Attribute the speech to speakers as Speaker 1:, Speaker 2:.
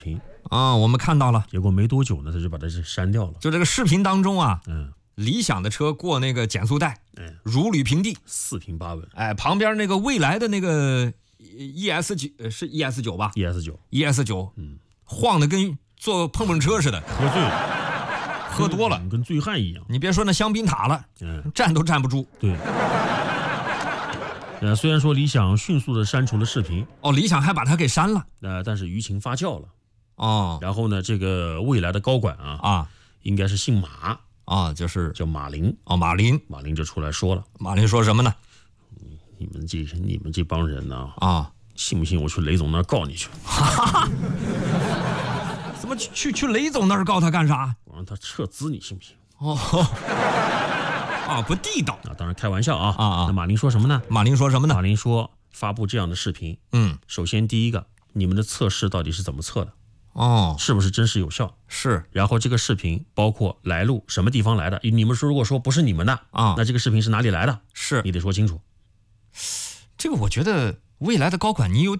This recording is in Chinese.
Speaker 1: 频
Speaker 2: 啊，我们看到了，
Speaker 1: 结果没多久呢，他就把它删掉了。
Speaker 2: 就这个视频当中啊，
Speaker 1: 嗯，
Speaker 2: 理想的车过那个减速带，如履平地
Speaker 1: ，4平8稳。
Speaker 2: 哎，旁边那个蔚来的那个 ES9是 ES9吧
Speaker 1: ？ES9，
Speaker 2: 晃的跟坐碰碰车似的，
Speaker 1: 喝醉了。
Speaker 2: 喝多了，
Speaker 1: 跟醉汉一样。
Speaker 2: 你别说那香槟塔了，站都站不住。
Speaker 1: 对。虽然说理想迅速的删除了视频，
Speaker 2: 理想还把它给删了，
Speaker 1: 但是舆情发酵了。
Speaker 2: 然
Speaker 1: 后呢，这个蔚来的高管应该是姓马
Speaker 2: 就是
Speaker 1: 叫马林。
Speaker 2: 马林
Speaker 1: 就出来说了。
Speaker 2: 马林说什么呢？
Speaker 1: 你们这帮人呢信不信我去雷总那儿告你去？
Speaker 2: 怎么去雷总那儿告他干啥？
Speaker 1: 我让他撤资，你信不信？
Speaker 2: 不地道
Speaker 1: 当然开玩笑那马林说什么呢？
Speaker 2: 马林
Speaker 1: 说发布这样的视频，首先第一个，你们的测试到底是怎么测的？是不是真实有效？
Speaker 2: 是。
Speaker 1: 然后这个视频包括来路，什么地方来的？你们说如果说不是你们的那这个视频是哪里来的？
Speaker 2: 是
Speaker 1: 你得说清楚。
Speaker 2: 这个我觉得未来的高管你有点